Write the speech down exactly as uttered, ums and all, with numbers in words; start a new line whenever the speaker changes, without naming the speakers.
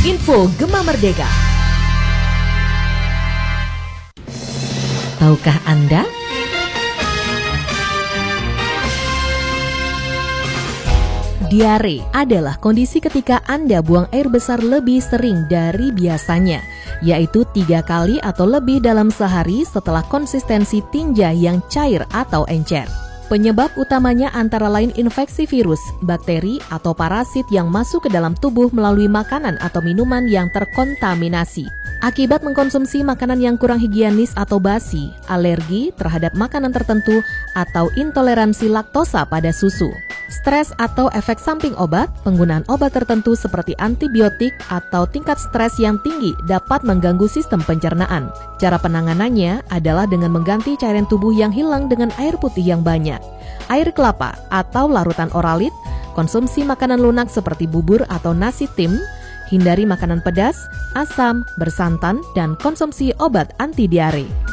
Info Gema Merdeka. Tahukah Anda? Diare adalah kondisi ketika Anda buang air besar lebih sering dari biasanya, yaitu tiga kali atau lebih dalam sehari setelah konsistensi tinja yang cair atau encer. Penyebab utamanya antara lain infeksi virus, bakteri, atau parasit yang masuk ke dalam tubuh melalui makanan atau minuman yang terkontaminasi. Akibat mengkonsumsi makanan yang kurang higienis atau basi, alergi terhadap makanan tertentu, atau intoleransi laktosa pada susu. Stres atau efek samping obat, penggunaan obat tertentu seperti antibiotik atau tingkat stres yang tinggi dapat mengganggu sistem pencernaan. Cara penanganannya adalah dengan mengganti cairan tubuh yang hilang dengan air putih yang banyak, air kelapa atau larutan oralit, konsumsi makanan lunak seperti bubur atau nasi tim, hindari makanan pedas, asam, bersantan, dan konsumsi obat anti diare.